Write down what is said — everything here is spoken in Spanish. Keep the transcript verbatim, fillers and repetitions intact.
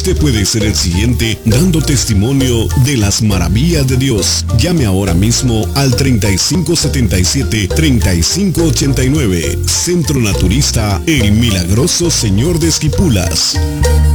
Usted puede ser el siguiente dando testimonio de las maravillas de Dios. Llame ahora mismo al treinta y cinco setenta y siete, treinta y cinco ochenta y nueve. Centro Naturista El Milagroso Señor de Esquipulas.